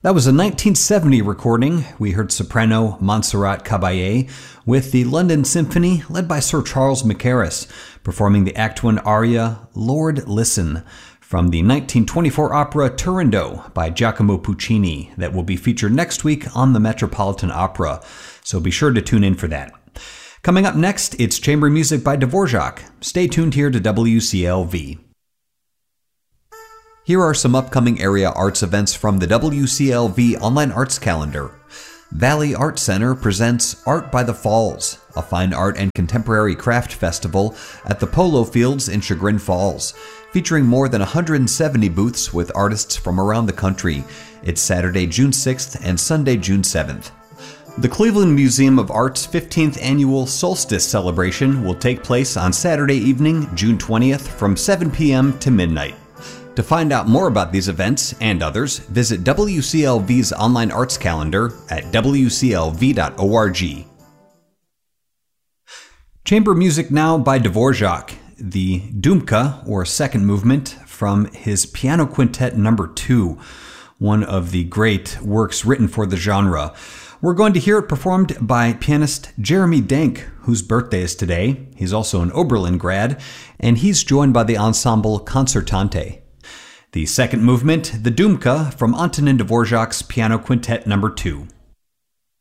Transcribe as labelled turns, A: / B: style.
A: That was a 1970 recording. We heard soprano Montserrat Caballé with the London Symphony, led by Sir Charles Mackerras, performing the Act I aria, Lord Listen, from the 1924 opera Turandot by Giacomo Puccini, that will be featured next week on the Metropolitan Opera, so be sure to tune in for that. Coming up next, it's chamber music by Dvorak. Stay tuned here to WCLV. Here are some upcoming area arts events from the WCLV Online Arts Calendar. Valley Art Center presents Art by the Falls, a fine art and contemporary craft festival at the Polo Fields in Chagrin Falls, featuring more than 170 booths with artists from around the country. It's Saturday, June 6th and Sunday, June 7th. The Cleveland Museum of Art's 15th annual Solstice celebration will take place on Saturday evening, June 20th from 7 p.m. to midnight. To find out more about these events and others, visit WCLV's online arts calendar at wclv.org. Chamber music now by Dvorak, the Dumka, or second movement, from his Piano Quintet No. 2, one of the great works written for the genre. We're going to hear it performed by pianist Jeremy Denk, whose birthday is today. He's also an Oberlin grad, and he's joined by the ensemble Concertante. The second movement, the Dumka, from Antonin Dvorak's Piano Quintet No. 2.